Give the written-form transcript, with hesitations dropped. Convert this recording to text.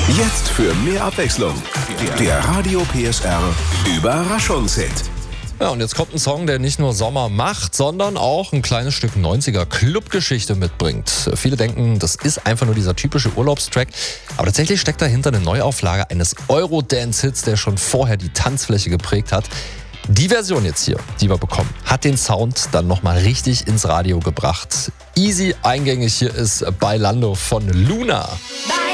Jetzt für mehr Abwechslung. Der Radio PSR Überraschungshit. Ja, und jetzt kommt ein Song, der nicht nur Sommer macht, sondern auch ein kleines Stück 90er Clubgeschichte mitbringt. Viele denken, das ist einfach nur dieser typische Urlaubstrack. Aber tatsächlich steckt dahinter eine Neuauflage eines Eurodance-Hits, der schon vorher die Tanzfläche geprägt hat. Die Version jetzt hier, die wir bekommen, hat den Sound dann nochmal richtig ins Radio gebracht. Easy eingängig hier ist Bailando von Luna. Bye.